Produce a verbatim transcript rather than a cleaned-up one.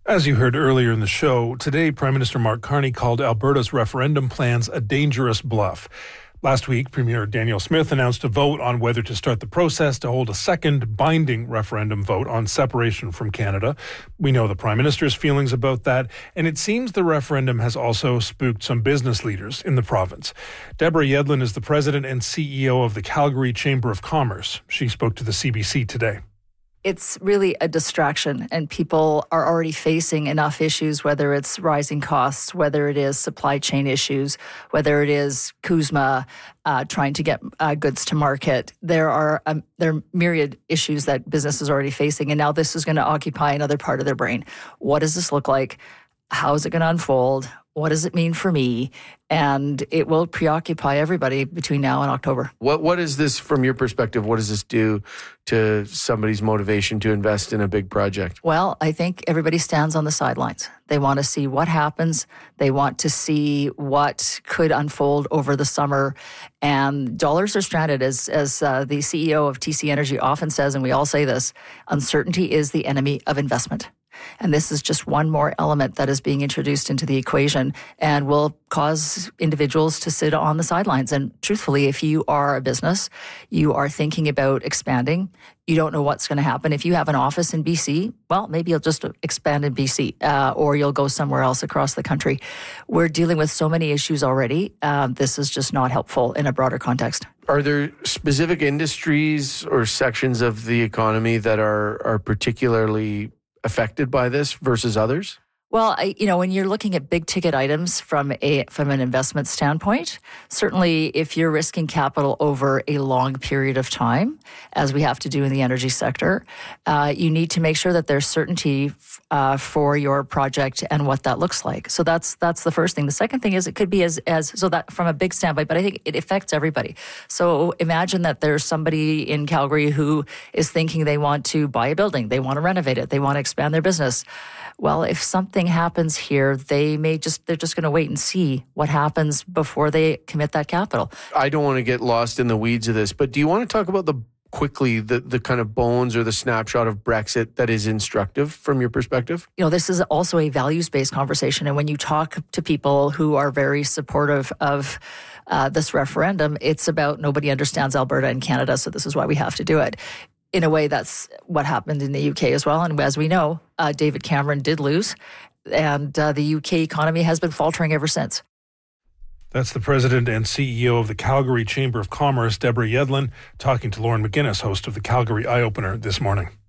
As you heard earlier in the show, today Prime Minister Mark Carney called Alberta's referendum plans a dangerous bluff. Last week, Premier Danielle Smith announced a vote on whether to start the process to hold a second binding referendum vote on separation from Canada. We know the Prime Minister's feelings about that, and it seems the referendum has also spooked some business leaders in the province. Deborah Yedlin is the president and C E O of the Calgary Chamber of Commerce. She spoke to the C B C today. It's really a distraction, and people are already facing enough issues, whether it's rising costs, whether it is supply chain issues, whether it is CUSMA uh, trying to get uh, goods to market. There are um, there are myriad issues that businesses are already facing, and now this is going to occupy another part of their brain. What does this look like? How is it going to unfold? What does it mean for me? And it will preoccupy everybody between now and October. What What is this, from your perspective, what does this do to somebody's motivation to invest in a big project? Well, I think everybody stands on the sidelines. They want to see what happens. They want to see what could unfold over the summer. And dollars are stranded, as, as uh, the C E O of T C Energy often says, and we all say this, uncertainty is the enemy of investment. And this is just one more element that is being introduced into the equation and will cause individuals to sit on the sidelines. And truthfully, if you are a business, you are thinking about expanding, you don't know what's going to happen. If you have an office in B C, well, maybe you'll just expand in B C uh, or you'll go somewhere else across the country. We're dealing with so many issues already. Um, this is just not helpful in a broader context. Are there specific industries or sections of the economy that are are particularly affected by this versus others? Well, I, you know, when you're looking at big ticket items from a from an investment standpoint, certainly if you're risking capital over a long period of time, as we have to do in the energy sector, uh, you need to make sure that there's certainty uh, for your project and what that looks like. So that's that's the first thing. The second thing is it could be as as so that from a big standpoint, but I think it affects everybody. So imagine that there's somebody in Calgary who is thinking they want to buy a building, they want to renovate it, they want to expand their business. Well, if something happens here, they may just, they're just going to wait and see what happens before they commit that capital. I don't want to get lost in the weeds of this, but do you want to talk about the quickly the, the kind of bones or the snapshot of Brexit that is instructive from your perspective? You know, this is also a values-based conversation. And when you talk to people who are very supportive of uh, this referendum, it's about nobody understands Alberta and Canada, so this is why we have to do it. In a way, that's what happened in the U K as well. And as we know, uh, David Cameron did lose, and uh, the U K economy has been faltering ever since. That's the president and C E O of the Calgary Chamber of Commerce, Deborah Yedlin, talking to Lauren McGuinness, host of the Calgary Eye Opener this morning.